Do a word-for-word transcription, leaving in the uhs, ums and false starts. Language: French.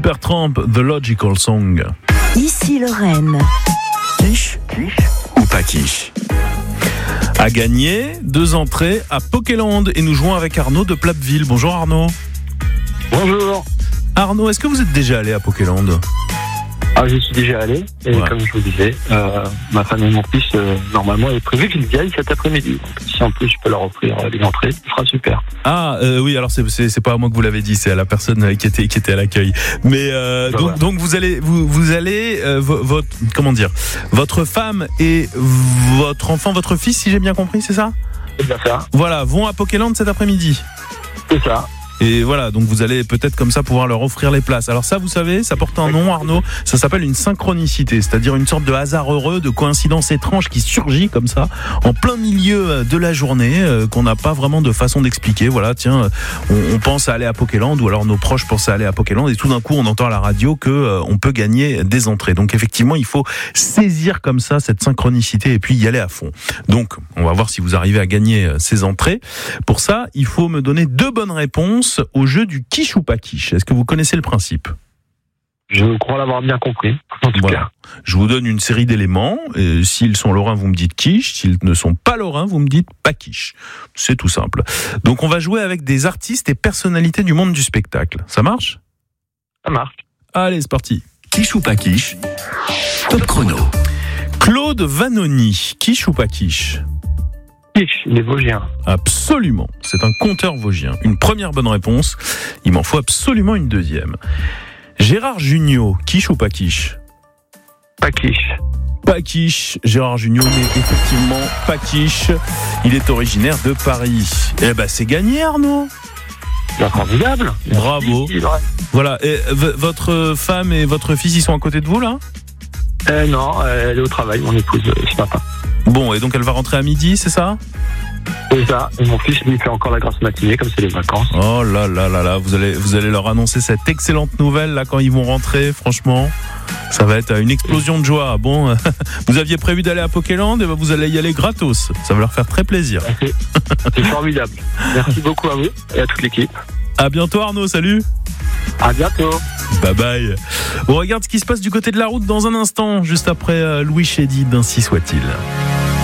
Supertramp, The Logical Song. Ici Lorraine. Quiche, quiche ou pas quiche? À gagner, deux entrées à Pokéland. Et nous jouons avec Arnaud de Plappeville. Bonjour Arnaud. Bonjour. Arnaud, est-ce que vous êtes déjà allé à Pokéland? Ah, j'y suis déjà allé, et Ouais. comme je vous disais, euh, ma femme et mon fils, euh, normalement, est prévu qu'ils y aillent cet après-midi. Donc, si en plus je peux leur offrir euh, les entrées, ce sera super. Ah euh, oui, alors c'est, c'est c'est pas à moi que vous l'avez dit, c'est à la personne euh, qui était qui était à l'accueil. Mais euh, Bah donc ouais. donc vous allez vous vous allez euh, vo- votre comment dire, votre femme et votre enfant, votre fils, si j'ai bien compris, c'est ça? C'est bien ça. Voilà, vont à Pokéland cet après-midi. C'est ça. Et voilà, donc vous allez peut-être comme ça pouvoir leur offrir les places. Alors ça, vous savez, ça porte un nom, Arnaud, ça s'appelle une synchronicité, c'est-à-dire une sorte de hasard heureux, de coïncidence étrange qui surgit comme ça, en plein milieu de la journée, euh, qu'on n'a pas vraiment de façon d'expliquer. Voilà, tiens, on, on pense à aller à Pokéland, ou alors nos proches pensent à aller à Pokéland, et tout d'un coup, on entend à la radio que euh, on peut gagner des entrées. Donc effectivement, il faut saisir comme ça cette synchronicité et puis y aller à fond. Donc, on va voir si vous arrivez à gagner ces entrées. Pour ça, il faut me donner deux bonnes réponses au jeu du quiche ou pas quiche. Est-ce que vous connaissez le principe? Je crois l'avoir bien compris, en tout Voilà. cas. Je vous donne une série d'éléments. Et s'ils sont lorrains, vous me dites quiche. S'ils ne sont pas lorrains, vous me dites pas quiche. C'est tout simple. Donc on va jouer avec des artistes et personnalités du monde du spectacle. Ça marche? Ça marche. Allez, c'est parti. Quiche ou pas quiche? Top chrono. Claude Vanoni, quiche ou pas quiche? Quiche, les Vosgiens. Absolument. C'est un conteur vosgien. Une première bonne réponse. Il m'en faut absolument une deuxième. Gérard Jugnot, quiche ou pas quiche? Pas quiche. Pas quiche. Gérard Jugnot n'est effectivement pas quiche. Il est originaire de Paris. Eh ben, c'est gagné, Arnaud. C'est formidable. Bravo. Merci, Lorraine. Voilà. Et v- votre femme et votre fils, ils sont à côté de vous, là? Euh, non, euh, elle est au travail, mon épouse, euh, ce matin. Bon, et donc elle va rentrer à midi, c'est ça? C'est ça. Et mon fils, lui, fait encore la grasse matinée, comme c'est les vacances. Oh là là là là, vous allez, vous allez leur annoncer cette excellente nouvelle, là, quand ils vont rentrer, franchement. Ça va être une explosion de joie. Bon, vous aviez prévu d'aller à Pokéland, et ben vous allez y aller gratos. Ça va leur faire très plaisir. C'est, c'est formidable. Merci beaucoup à vous et à toute l'équipe. À bientôt, Arnaud, salut. À bientôt. Bye bye. On regarde ce qui se passe du côté de la route dans un instant, juste après euh, Louis Chédid d'Ainsi soit-il.